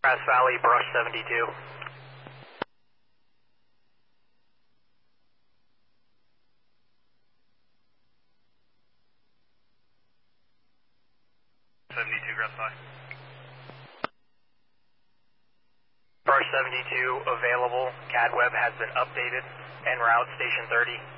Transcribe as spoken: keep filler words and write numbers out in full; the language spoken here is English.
Grass Valley, brush seventy-two. seventy-two, Grass Valley. Brush seventy-two available. C A D web has been updated. En route, station thirty.